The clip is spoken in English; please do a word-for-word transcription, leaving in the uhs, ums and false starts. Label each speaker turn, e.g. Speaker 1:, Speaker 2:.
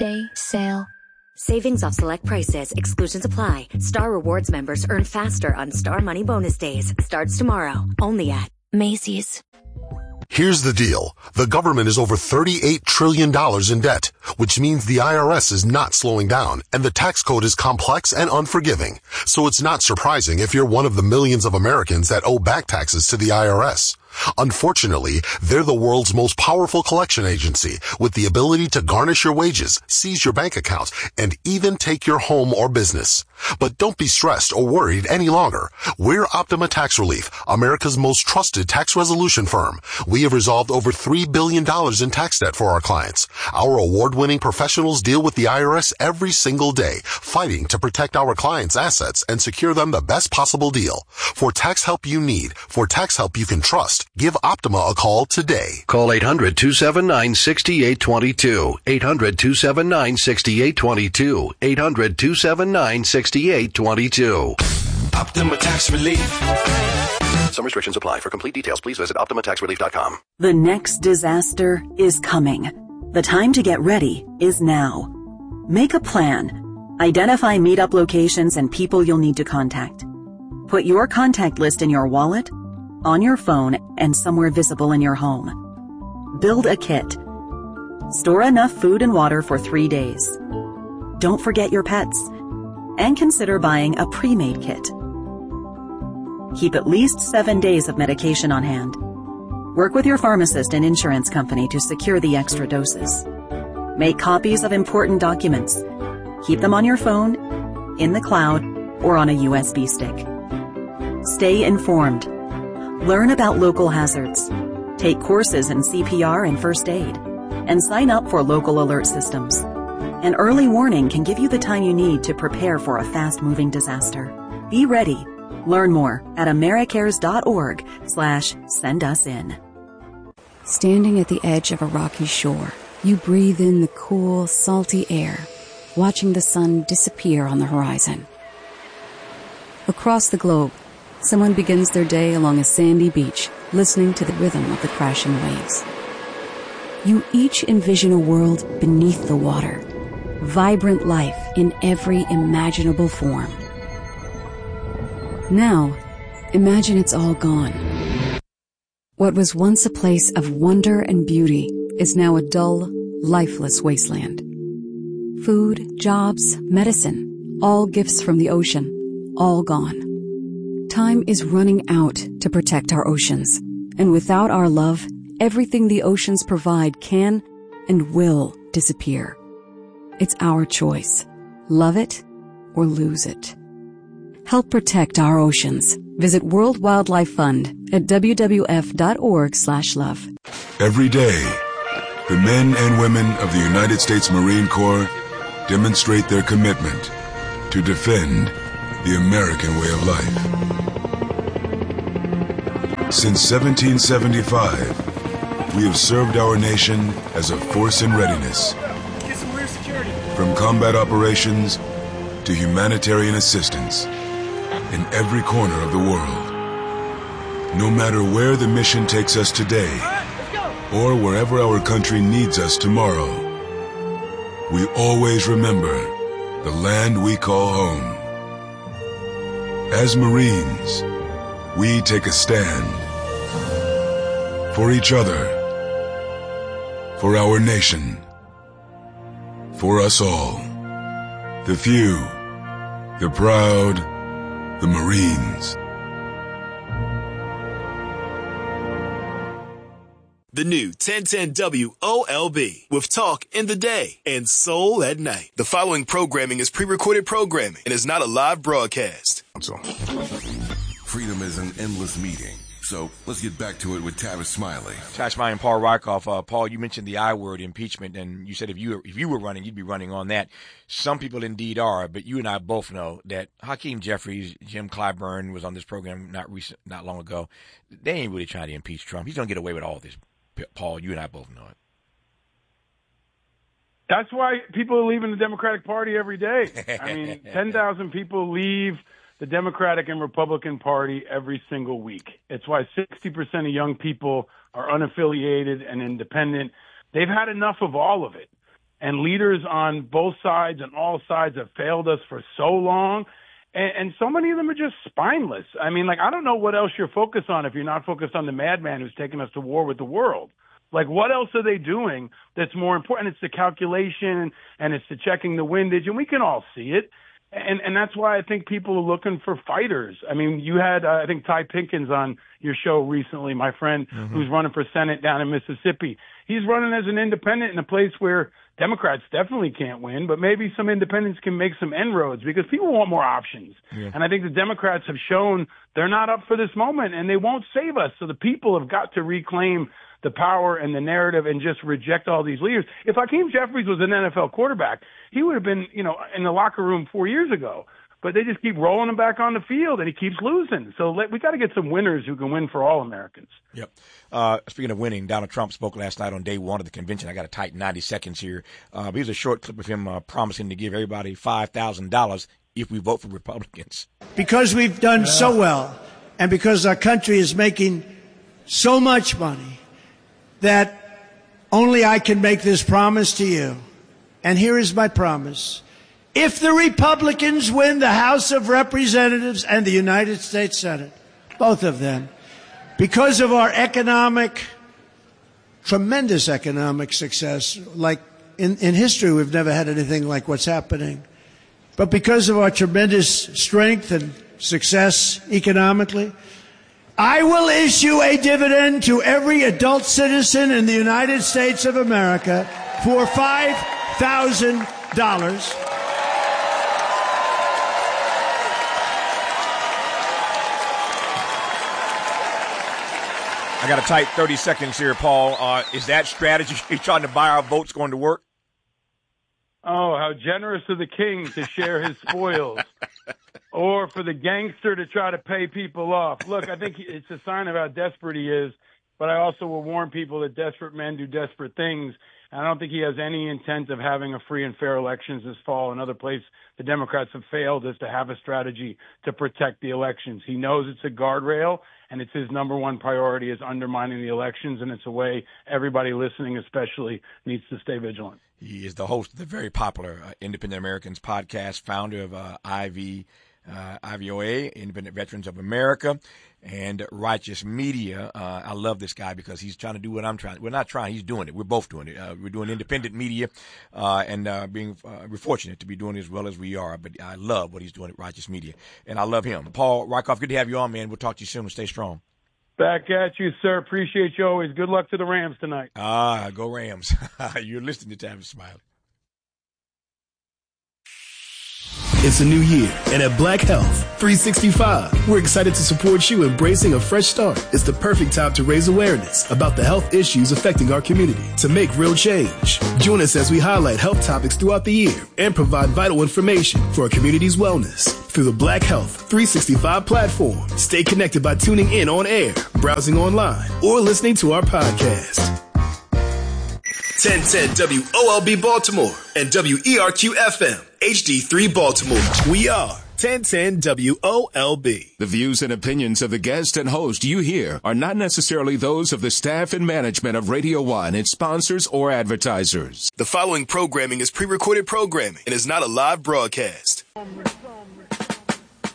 Speaker 1: Day sale.
Speaker 2: Savings off select prices. Exclusions apply. Star Rewards members earn faster on Star Money Bonus Days. Starts tomorrow. Only at Macy's.
Speaker 3: Here's the deal. The government is over thirty-eight trillion dollars in debt, which means the I R S is not slowing down, and the tax code is complex and unforgiving. So it's not surprising if you're one of the millions of Americans that owe back taxes to the I R S. Unfortunately, they're the world's most powerful collection agency with the ability to garnish your wages, seize your bank account, and even take your home or business. But don't be stressed or worried any longer. We're Optima Tax Relief, America's most trusted tax resolution firm. We have resolved over three billion dollars in tax debt for our clients. Our award-winning professionals deal with the I R S every single day, fighting to protect our clients' assets and secure them the best possible deal. For tax help you need, for tax help you can trust, give Optima a call today.
Speaker 4: Call eight hundred, two seven nine, six eight two two. eight hundred, two seven nine, six eight two two. eight hundred, two seven nine, six eight two two.
Speaker 5: Optima Tax Relief.
Speaker 4: Some restrictions apply. For complete details, please visit optima tax relief dot com.
Speaker 6: The next disaster is coming. The time to get ready is now. Make a plan. Identify meetup locations and people you'll need to contact. Put your contact list in your wallet, on your phone, and somewhere visible in your home. Build a kit. Store enough food and water for three days. Don't forget your pets. And consider buying a pre-made kit. Keep at least seven days of medication on hand. Work with your pharmacist and insurance company to secure the extra doses. Make copies of important documents. Keep them on your phone, in the cloud, or on a U S B stick. Stay informed. Learn about local hazards. Take courses in C P R and first aid. And sign up for local alert systems. An early warning can give you the time you need to prepare for a fast-moving disaster. Be ready. Learn more at americares.org slash send us in.
Speaker 7: Standing at the edge of a rocky shore, you breathe in the cool, salty air, watching the sun disappear on the horizon. Across the globe, someone begins their day along a sandy beach, listening to the rhythm of the crashing waves. You each envision a world beneath the water, vibrant life in every imaginable form. Now, imagine it's all gone. What was once a place of wonder and beauty is now a dull, lifeless wasteland. Food, jobs, medicine, all gifts from the ocean, all gone. Time is running out to protect our oceans, and without our love, everything the oceans provide can and will disappear. It's our choice. Love it or lose it. Help protect our oceans. Visit World Wildlife Fund at w w f dot org slash love.
Speaker 8: Every day, the men and women of the United States Marine Corps demonstrate their commitment to defend the American way of life. Since seventeen seventy-five, we have served our nation as a force in readiness. From combat operations to humanitarian assistance in every corner of the world. No matter where the mission takes us today or wherever our country needs us tomorrow, we always remember the land we call home. As Marines, we take a stand for each other, for our nation, for us all. The few, the proud, the Marines.
Speaker 5: The new ten ten W O L B with talk in the day and soul at night. The following programming is pre-recorded programming and is not a live broadcast.
Speaker 9: Freedom is an endless meeting. So let's get back to it with Tavis Smiley.
Speaker 10: Tavis Smiley and Paul Wyckoff. Uh, Paul, you mentioned the I word, impeachment, and you said if you were, if you were running, you'd be running on that. Some people indeed are, but you and I both know that Hakeem Jeffries, Jim Clyburn was on this program not recent, not long ago. They ain't really trying to impeach Trump. He's going to get away with all this. Paul, you and I both know it.
Speaker 11: That's why people are leaving the Democratic Party every day. I mean, ten thousand people leave the Democratic and Republican Party every single week. It's why sixty percent of young people are unaffiliated and independent. They've had enough of all of it. And leaders on both sides and all sides have failed us for so long. And, and so many of them are just spineless. I mean, like, I don't know what else you're focused on if you're not focused on the madman who's taking us to war with the world. Like, what else are they doing that's more important? It's the calculation and it's the checking the windage, and we can all see it. And and that's why I think people are looking for fighters. I mean, you had, uh, I think, Ty Pinkins on your show recently, my friend, mm-hmm. who's running for Senate down in Mississippi. He's running as an independent in a place where Democrats definitely can't win, but maybe some independents can make some inroads because people want more options. Yeah. And I think the Democrats have shown they're not up for this moment, and they won't save us. So the people have got to reclaim the power and the narrative and just reject all these leaders. If Hakeem Jeffries was an N F L quarterback, he would have been, you know, in the locker room four years ago. But they just keep rolling him back on the field, and he keeps losing. So let, we got to get some winners who can win for all Americans.
Speaker 10: Yep. Uh, speaking of winning, Donald Trump spoke last night on day one of the convention. I got a tight ninety seconds here. Uh, here's a short clip of him uh, promising to give everybody five thousand dollars if we vote for Republicans.
Speaker 1: Because we've done so well, and because our country is making so much money, that only I can make this promise to you. And here is my promise. If the Republicans win the House of Representatives and the United States Senate, both of them, because of our economic, tremendous economic success, like in, in history we've never had anything like what's happening, but because of our tremendous strength and success economically, I will issue a dividend to every adult citizen in the United States of America for five thousand dollars.
Speaker 10: I got a tight thirty seconds here, Paul. Uh, is that strategy you're trying to buy our votes going to work?
Speaker 11: Oh, how generous of the king to share his spoils. Or for the gangster to try to pay people off. Look, I think it's a sign of how desperate he is, but I also will warn people that desperate men do desperate things. And I don't think he has any intent of having a free and fair elections this fall. Another place the Democrats have failed is to have a strategy to protect the elections. He knows it's a guardrail, and it's his number one priority is undermining the elections, and it's a way everybody listening especially needs to stay vigilant.
Speaker 10: He is the host of the very popular uh, Independent Americans podcast, founder of uh, I V, uh, I V O A, Independent Veterans of America, and Righteous Media. Uh, I love this guy because he's trying to do what I'm trying. We're not trying. He's doing it. We're both doing it. Uh, we're doing independent media, uh, and uh, being uh, we're fortunate to be doing it as well as we are. But I love what he's doing at Righteous Media, and I love him. Paul Rieckhoff, good to have you on, man. We'll talk to you soon. Stay strong.
Speaker 11: Back at you, sir. Appreciate you always. Good luck to the Rams tonight.
Speaker 10: Ah, go Rams. You're listening to Tavis Smiley.
Speaker 12: It's a new year, and at Black Health three sixty-five, we're excited to support you embracing a fresh start. It's the perfect time to raise awareness about the health issues affecting our community to make real change. Join us as we highlight health topics throughout the year and provide vital information for our community's wellness through the Black Health three sixty-five platform. Stay connected by tuning in on air, browsing online, or listening to our podcast.
Speaker 13: ten ten W O L B Baltimore and W E R Q F M H D three Baltimore.
Speaker 12: We are ten ten W O L B.
Speaker 14: The views and opinions of the guest and host you hear are not necessarily those of the staff and management of Radio One, its sponsors, or advertisers.
Speaker 5: The following programming is pre-recorded programming and is not a live broadcast.